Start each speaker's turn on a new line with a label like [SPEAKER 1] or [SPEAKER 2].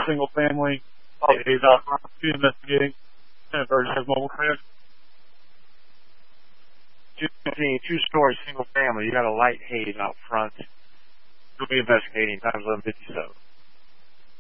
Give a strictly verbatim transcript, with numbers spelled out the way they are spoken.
[SPEAKER 1] single family, haze out front, be investigating, and Burgess has mobile crash.
[SPEAKER 2] Two-story single family. You got a light haze out front. You'll be investigating. Times eleven fifty-seven.